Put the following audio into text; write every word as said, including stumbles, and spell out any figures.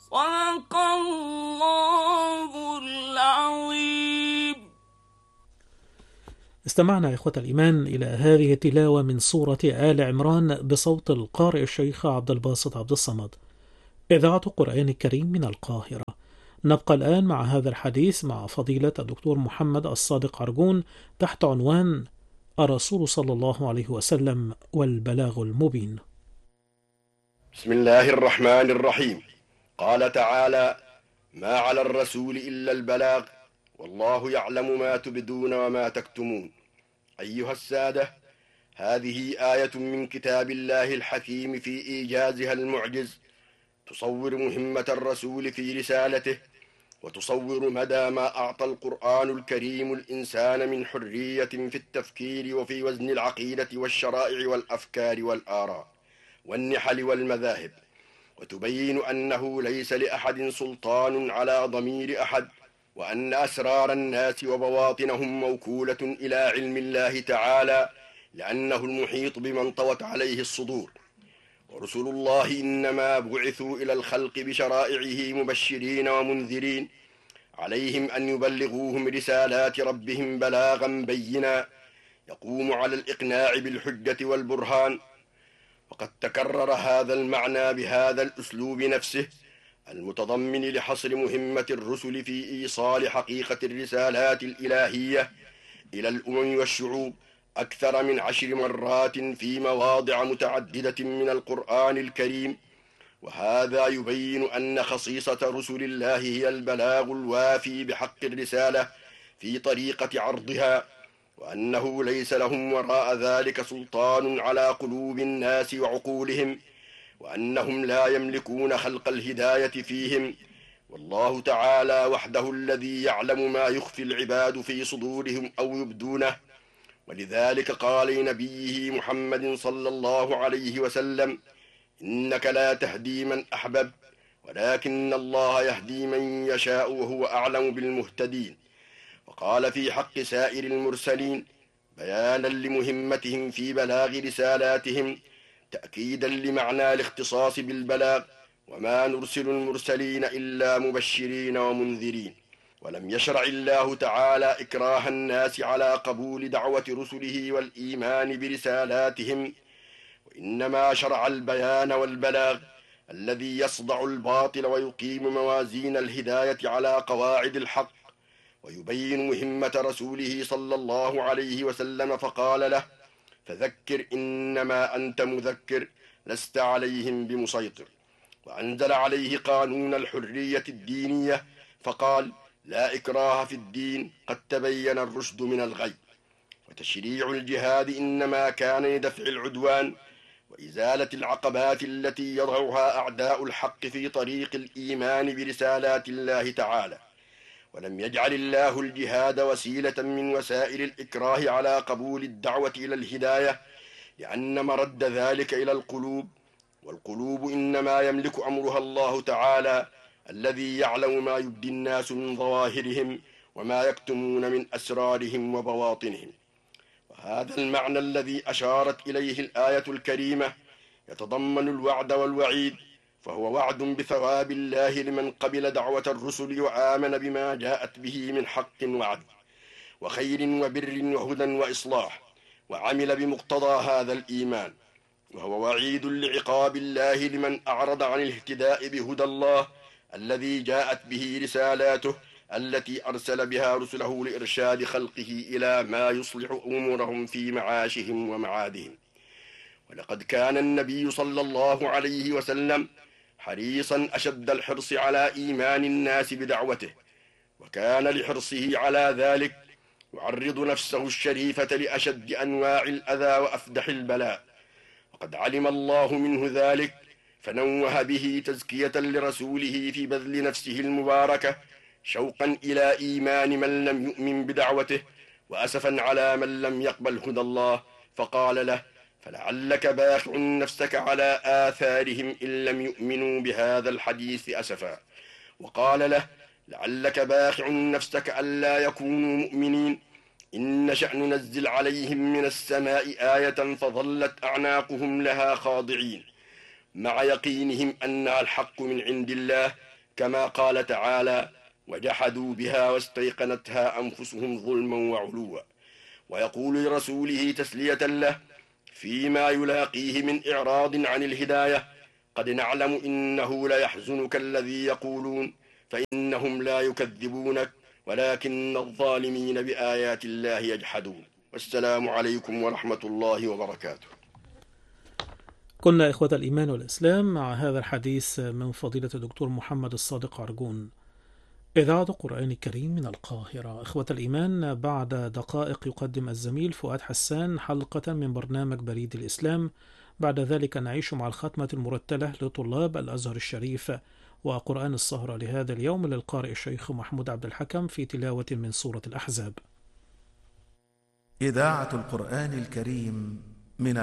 صدق الله العظيم. استمعنا إخوة الإيمان إلى هذه التلاوة من سورة آل عمران بصوت القارئ الشيخ عبد الباسط عبد الصمد، إذاعة القرآن الكريم من القاهرة. نبقى الآن مع هذا الحديث مع فضيلة الدكتور محمد الصادق عرجون تحت عنوان الرسول صلى الله عليه وسلم والبلاغ المبين. بسم الله الرحمن الرحيم. قال تعالى: ما على الرسول إلا البلاغ والله يعلم ما تبدون وما تكتمون. أيها السادة، هذه آية من كتاب الله الحكيم في إيجازها المعجز، تصور مهمة الرسول في رسالته، وتصور مدى ما أعطى القرآن الكريم الإنسان من حرية في التفكير وفي وزن العقيدة والشرائع والأفكار والآراء والنحل والمذاهب، وتبين أنه ليس لأحد سلطان على ضمير أحد، وأن أسرار الناس وبواطنهم موكولة إلى علم الله تعالى، لأنه المحيط بمن طوت عليه الصدور. ورسل الله إنما بعثوا إلى الخلق بشرائعه مبشرين ومنذرين، عليهم أن يبلغوهم رسالات ربهم بلاغا بينا يقوم على الإقناع بالحجة والبرهان. وقد تكرر هذا المعنى بهذا الأسلوب نفسه المتضمن لحصر مهمة الرسل في إيصال حقيقة الرسالات الإلهية إلى الأمم والشعوب أكثر من عشر مرات في مواضع متعددة من القرآن الكريم. وهذا يبين أن خصيصة رسل الله هي البلاغ الوافي بحق الرسالة في طريقة عرضها، وأنه ليس لهم وراء ذلك سلطان على قلوب الناس وعقولهم، وأنهم لا يملكون خلق الهداية فيهم، والله تعالى وحده الذي يعلم ما يخفي العباد في صدورهم أو يبدونه. ولذلك قال لنبيه محمد صلى الله عليه وسلم: إنك لا تهدي من أحببت ولكن الله يهدي من يشاء وهو أعلم بالمهتدين. وقال في حق سائر المرسلين بيانا لمهمتهم في بلاغ رسالاتهم، تأكيدا لمعنى الاختصاص بالبلاغ: وما نرسل المرسلين إلا مبشرين ومنذرين. ولم يشرع الله تعالى إكراه الناس على قبول دعوة رسله والإيمان برسالاتهم، وإنما شرع البيان والبلاغ الذي يصدع الباطل ويقيم موازين الهداية على قواعد الحق، ويبين مهمة رسوله صلى الله عليه وسلم، فقال له: فذكر إنما أنت مذكر لست عليهم بمسيطر. وأنزل عليه قانون الحرية الدينية فقال: لا إكراه في الدين قد تبين الرشد من الغي. وتشريع الجهاد إنما كان لدفع العدوان وإزالة العقبات التي يضعها أعداء الحق في طريق الإيمان برسالات الله تعالى. ولم يجعل الله الجهاد وسيلة من وسائل الإكراه على قبول الدعوة إلى الهداية، لأن مرد ذلك إلى القلوب، والقلوب إنما يملك أمرها الله تعالى الذي يعلم ما يبدي الناس من ظواهرهم وما يكتمون من أسرارهم وبواطنهم. وهذا المعنى الذي أشارت إليه الآية الكريمة يتضمن الوعد والوعيد، فهو وعد بثواب الله لمن قبل دعوة الرسل وآمن بما جاءت به من حق وعدل وخير وبر وهدى وإصلاح، وعمل بمقتضى هذا الإيمان. وهو وعيد لعقاب الله لمن أعرض عن الاهتداء بهدى الله الذي جاءت به رسالاته التي أرسل بها رسله لإرشاد خلقه إلى ما يصلح أمورهم في معاشهم ومعادهم. ولقد كان النبي صلى الله عليه وسلم حريصا أشد الحرص على إيمان الناس بدعوته، وكان لحرصه على ذلك يعرض نفسه الشريفة لأشد أنواع الأذى وأفدح البلاء، وقد علم الله منه ذلك فنوه به تزكية لرسوله في بذل نفسه المباركة، شوقا إلى إيمان من لم يؤمن بدعوته، وأسفا على من لم يقبل هدى الله، فقال له: فلعلك باخع نفسك على آثارهم إن لم يؤمنوا بهذا الحديث أسفا. وقال له: لعلك باخع نفسك ألا يكونوا مؤمنين إن نشأ ننزل عليهم من السماء آية فظلت أعناقهم لها خاضعين، مع يقينهم أنها الحق من عند الله، كما قال تعالى: وجحدوا بها واستيقنتها أنفسهم ظلما وعلوا. ويقول لرسوله تسلية له فيما يلاقيه من إعراض عن الهداية: قد نعلم إنه ليحزنك الذي يقولون فإنهم لا يكذبونك ولكن الظالمين بآيات الله يجحدون. والسلام عليكم ورحمة الله وبركاته. كنا إخوة الإيمان والإسلام مع هذا الحديث من فضيلة الدكتور محمد الصادق عرجون، إذاعة القرآن الكريم من القاهرة. إخوة الإيمان، بعد دقائق يقدم الزميل فؤاد حسان حلقة من برنامج بريد الإسلام. بعد ذلك نعيش مع الختمة المرتلة لطلاب الأزهر الشريف وقرآن السهرة لهذا اليوم للقارئ الشيخ محمود عبد الحكم في تلاوة من سورة الأحزاب. إذاعة القرآن الكريم